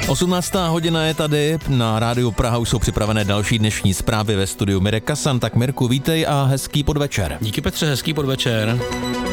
18. hodina je tady, na Rádiu Praha už jsou připravené další dnešní zprávy ve studiu Mirek Kasan. Tak Mirku, vítej a hezký podvečer. Díky Petře, hezký podvečer.